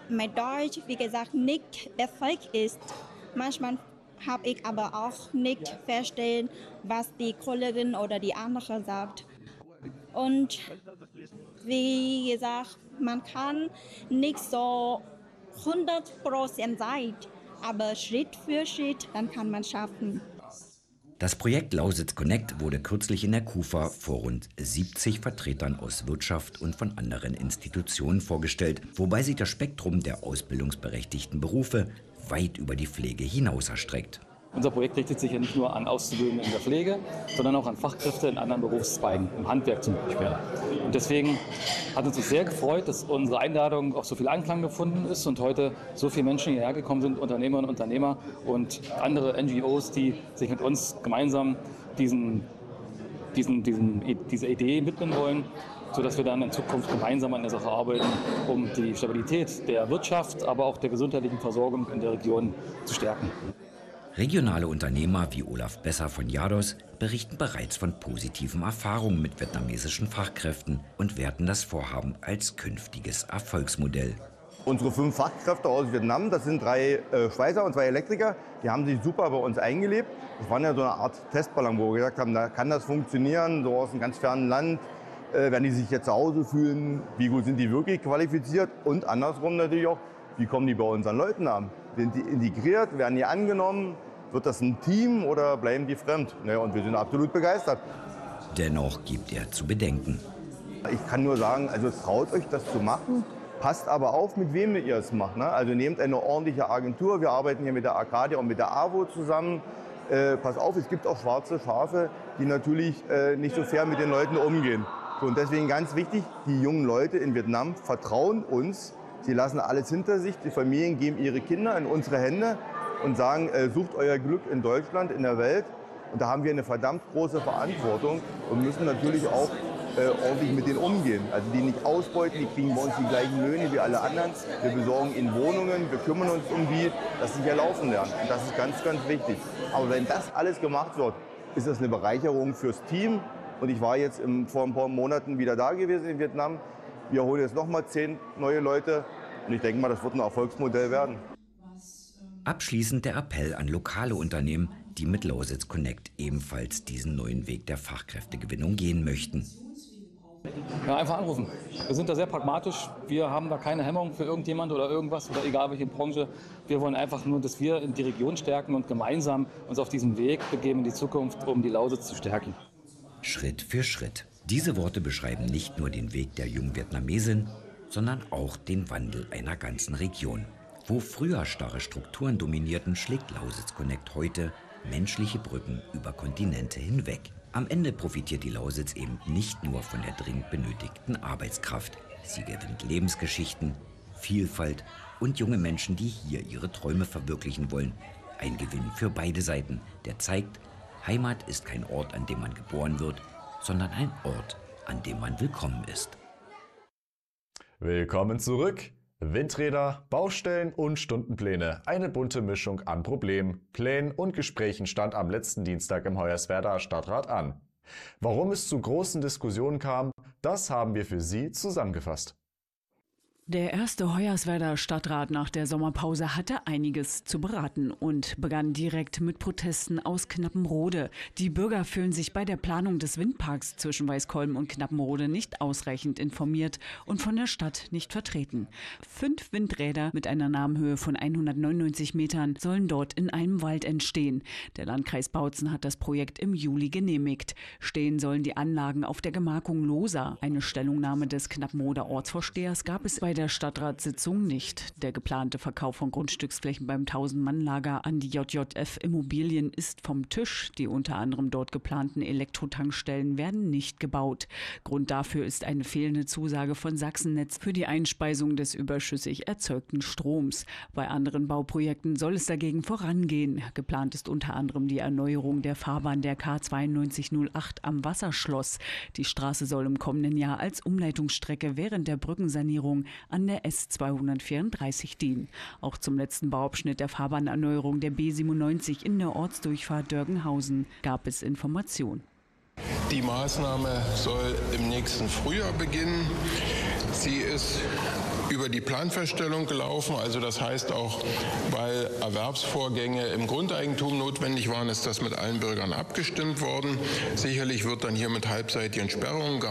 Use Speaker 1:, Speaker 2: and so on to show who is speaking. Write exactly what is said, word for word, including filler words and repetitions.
Speaker 1: mein Deutsch, wie gesagt, nicht perfekt ist. Manchmal habe ich aber auch nicht verstehen, was die Kollegin oder die andere sagt. Und wie gesagt, man kann nicht so hundert Prozent sein, aber Schritt für Schritt, dann kann man schaffen.
Speaker 2: Das Projekt Lausitz Connect wurde kürzlich in der KUFA vor rund siebzig Vertretern aus Wirtschaft und von anderen Institutionen vorgestellt, wobei sich das Spektrum der ausbildungsberechtigten Berufe weit über die Pflege hinaus erstreckt.
Speaker 3: Unser Projekt richtet sich ja nicht nur an Auszubildende in der Pflege, sondern auch an Fachkräfte in anderen Berufszweigen, im Handwerk zum Beispiel. Und deswegen hat uns sehr gefreut, dass unsere Einladung auch so viel Anklang gefunden ist und heute so viele Menschen hierher gekommen sind, Unternehmerinnen und Unternehmer und andere N G Os, die sich mit uns gemeinsam diesen, diesen, diesen, dieser Idee widmen wollen, sodass wir dann in Zukunft gemeinsam an der Sache arbeiten, um die Stabilität der Wirtschaft, aber auch der gesundheitlichen Versorgung in der Region zu stärken.
Speaker 2: Regionale Unternehmer wie Olaf Besser von Jados berichten bereits von positiven Erfahrungen mit vietnamesischen Fachkräften und werten das Vorhaben als künftiges Erfolgsmodell.
Speaker 4: Unsere fünf Fachkräfte aus Vietnam, das sind drei äh, Schweißer und zwei Elektriker, die haben sich super bei uns eingelebt. Das war ja so eine Art Testballon, wo wir gesagt haben, da kann das funktionieren, so aus einem ganz fernen Land. Äh, werden die sich jetzt zu Hause fühlen, wie gut sind die wirklich qualifiziert und andersrum natürlich auch, wie kommen die bei unseren Leuten an? Sind die integriert, werden die angenommen, wird das ein Team oder bleiben die fremd? Naja, und wir sind absolut begeistert.
Speaker 2: Dennoch gibt er zu bedenken.
Speaker 4: Ich kann nur sagen, also traut euch das zu machen, passt aber auf, mit wem ihr es macht. Ne? Also nehmt eine ordentliche Agentur, wir arbeiten hier mit der Arcadia und mit der A W O zusammen. Äh, pass auf, es gibt auch schwarze Schafe, die natürlich äh, nicht so fair mit den Leuten umgehen. So, und deswegen ganz wichtig, die jungen Leute in Vietnam vertrauen uns. Sie lassen alles hinter sich, die Familien geben ihre Kinder in unsere Hände und sagen, äh, sucht euer Glück in Deutschland, in der Welt. Und da haben wir eine verdammt große Verantwortung und müssen natürlich auch äh, ordentlich mit denen umgehen. Also die nicht ausbeuten, die kriegen bei uns die gleichen Löhne wie alle anderen. Wir besorgen ihnen Wohnungen, wir kümmern uns um die, dass sie hier laufen lernen. Und das ist ganz, ganz wichtig. Aber wenn das alles gemacht wird, ist das eine Bereicherung fürs Team. Und ich war jetzt im, vor ein paar Monaten wieder da gewesen in Vietnam. Wir holen jetzt noch mal zehn neue Leute und ich denke mal, das wird ein Erfolgsmodell werden.
Speaker 2: Abschließend der Appell an lokale Unternehmen, die mit Lausitz Connect ebenfalls diesen neuen Weg der Fachkräftegewinnung gehen möchten.
Speaker 3: Ja, einfach anrufen. Wir sind da sehr pragmatisch. Wir haben da keine Hemmung für irgendjemand oder irgendwas oder egal welche Branche. Wir wollen einfach nur, dass wir die Region stärken und gemeinsam uns auf diesen Weg begeben in die Zukunft, um die Lausitz zu stärken.
Speaker 2: Schritt für Schritt. Diese Worte beschreiben nicht nur den Weg der jungen Vietnamesin, sondern auch den Wandel einer ganzen Region. Wo früher starre Strukturen dominierten, schlägt Lausitz Connect heute menschliche Brücken über Kontinente hinweg. Am Ende profitiert die Lausitz eben nicht nur von der dringend benötigten Arbeitskraft. Sie gewinnt Lebensgeschichten, Vielfalt und junge Menschen, die hier ihre Träume verwirklichen wollen. Ein Gewinn für beide Seiten, der zeigt, Heimat ist kein Ort, an dem man geboren wird, sondern ein Ort, an dem man willkommen ist.
Speaker 5: Willkommen zurück. Windräder, Baustellen und Stundenpläne. Eine bunte Mischung an Problemen, Plänen und Gesprächen stand am letzten Dienstag im Hoyerswerdaer Stadtrat an. Warum es zu großen Diskussionen kam, das haben wir für Sie zusammengefasst.
Speaker 6: Der erste Hoyerswerdaer Stadtrat nach der Sommerpause hatte einiges zu beraten und begann direkt mit Protesten aus Knappenrode. Die Bürger fühlen sich bei der Planung des Windparks zwischen Weißkolben und Knappenrode nicht ausreichend informiert und von der Stadt nicht vertreten. Fünf Windräder mit einer Nahhöhe von hundertneunundneunzig Metern sollen dort in einem Wald entstehen. Der Landkreis Bautzen hat das Projekt im Juli genehmigt. Stehen sollen die Anlagen auf der Gemarkung Lohsa. Eine Stellungnahme des Knappenroder Ortsvorstehers gab es bei der Stadtratssitzung nicht. Der geplante Verkauf von Grundstücksflächen beim tausend-Mann-Lager an die J J F Immobilien ist vom Tisch. Die unter anderem dort geplanten Elektrotankstellen werden nicht gebaut. Grund dafür ist eine fehlende Zusage von Sachsennetz für die Einspeisung des überschüssig erzeugten Stroms. Bei anderen Bauprojekten soll es dagegen vorangehen. Geplant ist unter anderem die Erneuerung der Fahrbahn der K zweiundneunzig null acht am Wasserschloss. Die Straße soll im kommenden Jahr als Umleitungsstrecke während der Brückensanierung an der S zweihundertvierunddreißig dienen. Auch zum letzten Bauabschnitt der Fahrbahnerneuerung der B siebenundneunzig in der Ortsdurchfahrt Dörgenhausen gab es Informationen.
Speaker 7: Die Maßnahme soll im nächsten Frühjahr beginnen. Sie ist über die Planfeststellung gelaufen. Also das heißt auch, weil Erwerbsvorgänge im Grundeigentum notwendig waren, ist das mit allen Bürgern abgestimmt worden. Sicherlich wird dann hier mit halbseitigen Sperrungen gearbeitet.